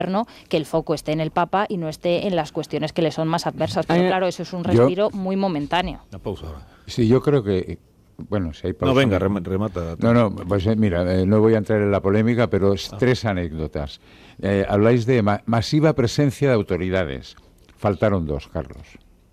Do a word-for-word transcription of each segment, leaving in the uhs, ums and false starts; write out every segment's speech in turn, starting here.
que el foco esté en el Papa y no esté en las cuestiones que le son más adversas. Pero claro, eso es un respiro yo, muy momentáneo. Una pausa ahora. Sí, yo creo que... Bueno, si hay pausa... No, venga, remata. No, no, pues eh, mira, eh, no voy a entrar en la polémica, pero ah. tres anécdotas. Eh, habláis de ma masiva presencia de autoridades. Faltaron dos, Carlos.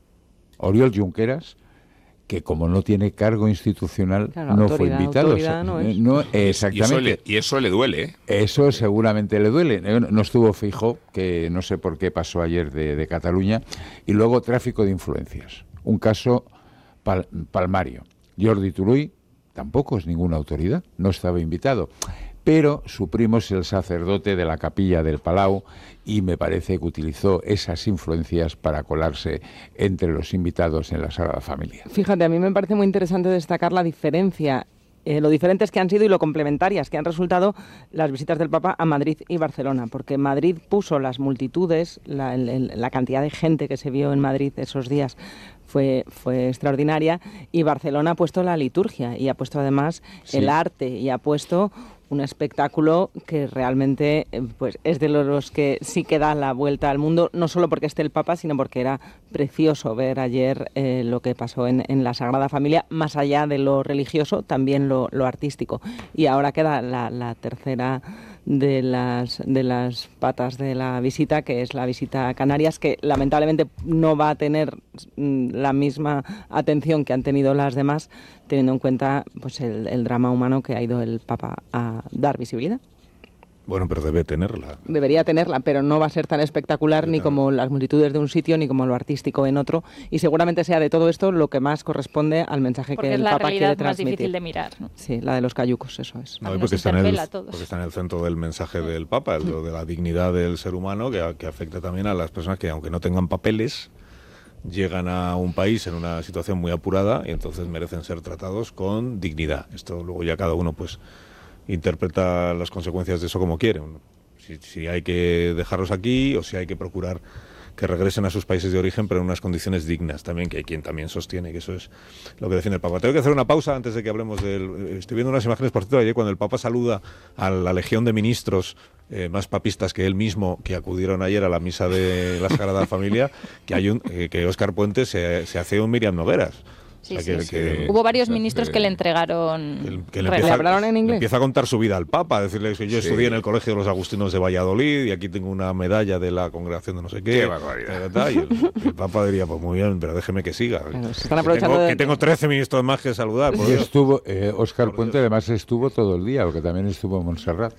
Oriol Junqueras, que como no tiene cargo institucional, claro, no fue invitado. O sea, no es. no, exactamente. Y eso, le, y eso le duele, ¿eh? Eso seguramente le duele. No estuvo Feijóo, que no sé por qué pasó ayer de, de Cataluña. Y luego tráfico de influencias. Un caso pal, palmario. Jordi Turull tampoco es ninguna autoridad, no estaba invitado. Pero su primo es el sacerdote de la capilla del Palau y me parece que utilizó esas influencias para colarse entre los invitados en la Sagrada Familia. Fíjate, a mí me parece muy interesante destacar la diferencia, eh, lo diferentes que han sido y lo complementarias que han resultado las visitas del Papa a Madrid y Barcelona, porque Madrid puso las multitudes, la, el, la cantidad de gente que se vio en Madrid esos días fue, fue extraordinaria, y Barcelona ha puesto la liturgia y ha puesto además sí. el arte y ha puesto un espectáculo que realmente pues es de los que sí que da la vuelta al mundo, no solo porque esté el Papa, sino porque era precioso ver ayer eh, lo que pasó en, en la Sagrada Familia, más allá de lo religioso, también lo, lo artístico. Y ahora queda la, la tercera de las, de las patas de la visita, que es la visita a Canarias, que lamentablemente no va a tener mm, la misma atención que han tenido las demás, teniendo en cuenta pues el, el drama humano que ha ido el Papa a dar visibilidad. Bueno, pero debe tenerla. Debería tenerla, pero no va a ser tan espectacular debe ni tenerla. Como las multitudes de un sitio, ni como lo artístico en otro. Y seguramente sea de todo esto lo que más corresponde al mensaje porque que el Papa quiere transmitir. Porque es la realidad más difícil de mirar, ¿no? Sí, la de los cayucos, eso es. No, porque, está en el, porque está en el centro del mensaje del Papa, el de la dignidad del ser humano, que, que afecta también a las personas que, aunque no tengan papeles, llegan a un país en una situación muy apurada y entonces merecen ser tratados con dignidad. Esto luego ya cada uno pues interpreta las consecuencias de eso como quiere. Si, si hay que dejarlos aquí o si hay que procurar que regresen a sus países de origen, pero en unas condiciones dignas también, que hay quien también sostiene que eso es lo que defiende el Papa. Tengo que hacer una pausa antes de que hablemos del... Estoy viendo unas imágenes, por cierto, ayer cuando el Papa saluda a la legión de ministros eh, más papistas que él mismo, que acudieron ayer a la misa de la Sagrada Familia, que hay un eh, que Óscar Puente se, se hace un Miriam Nogueras. Sí, o sea, que, sí, que, sí. Hubo varios o sea, ministros que, que le entregaron... Que, que le, empieza, ¿Le hablaron en inglés? Empieza a contar su vida al Papa, decirle que yo sí. estudié en el Colegio de los Agustinos de Valladolid y aquí tengo una medalla de la congregación de no sé qué. ¡Qué barbaridad! Y el, el Papa diría, pues muy bien, pero déjeme que siga. Claro, se están aprovechando que, tengo, de... que tengo trece ministros más que saludar. Y estuvo, eh, Óscar Puente además estuvo todo el día, porque también estuvo en Montserrat.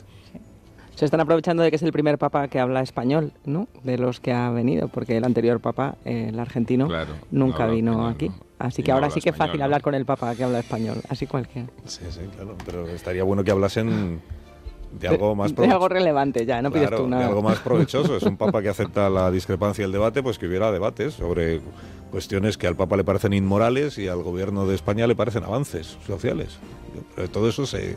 Se están aprovechando de que es el primer Papa que habla español, ¿no? De los que ha venido, porque el anterior Papa, eh, el argentino, claro, nunca no vino español, aquí. no. Así Y que no ahora sí que es fácil español, hablar ¿no? con el Papa que habla español, así cualquiera. Sí, sí, claro, pero estaría bueno que hablasen de algo más de, de algo relevante ya, no claro, pides tú nada. De algo más provechoso. Es un Papa que acepta la discrepancia y el debate, pues que hubiera debates sobre cuestiones que al Papa le parecen inmorales y al gobierno de España le parecen avances sociales. Pero todo eso se...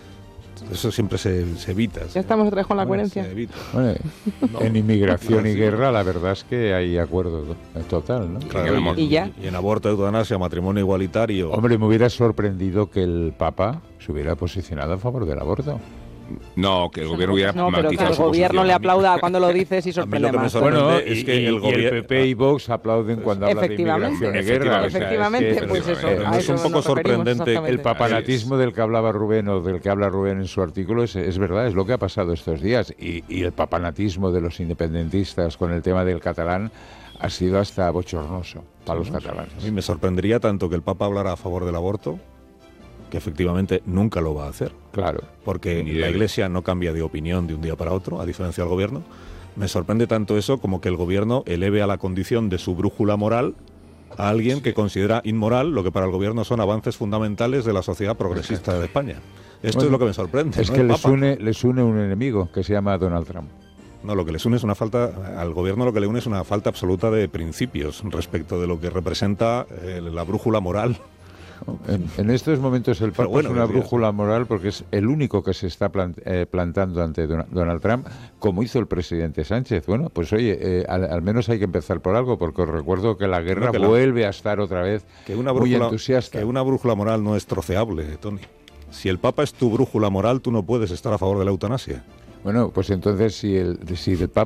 Eso siempre se, se evita. Ya se, estamos otra vez con la bueno, coherencia. Se evita. Bueno, no, en inmigración no, y sí. guerra la verdad es que hay acuerdo total, ¿no? Claro, y, y ya. Y en aborto, eutanasia, matrimonio igualitario. Hombre, me hubiera sorprendido que el Papa se hubiera posicionado a favor del aborto. No, que el gobierno hubiera No, pero que matizado el su gobierno posición. le aplauda cuando lo dices y sorprende lo que me más. sorprende Bueno, es y, que y- el y gobier- el P P y Vox aplauden cuando habla de Efectivamente. inmigración y guerra. O sea, Efectivamente, es que, pues eso. eh, no a es eso un poco nos referimos sorprendente exactamente. el papanatismo del que hablaba Rubén o del que habla Rubén en su artículo es, es verdad, es lo que ha pasado estos días. Y, y el papanatismo de los independentistas con el tema del catalán ha sido hasta bochornoso para los catalanes. A mí me sorprendería tanto que el Papa hablara a favor del aborto, que efectivamente nunca lo va a hacer. Claro. Porque Ni la debe. Iglesia no cambia de opinión de un día para otro, a diferencia del gobierno. Me sorprende tanto eso como que el gobierno eleve a la condición de su brújula moral a alguien que considera inmoral lo que para el gobierno son avances fundamentales de la sociedad progresista de España. Esto Bueno, es lo que me sorprende. Es ¿no? que El les Papa. une, les une un enemigo que se llama Donald Trump. No, lo que les une es una falta, al gobierno lo que le une es una falta absoluta de principios respecto de lo que representa eh, la brújula moral. En, en estos momentos el Papa bueno, es una decías. brújula moral porque es el único que se está plant- eh, plantando ante Don- Donald Trump, como hizo el presidente Sánchez. Bueno, pues oye, eh, al, al menos hay que empezar por algo, porque os recuerdo que la guerra No, que la- vuelve a estar otra vez Que una muy brújula, entusiasta. que una brújula moral no es troceable, Tony. Si el Papa es tu brújula moral, tú no puedes estar a favor de la eutanasia. Bueno, pues entonces si el, si el Papa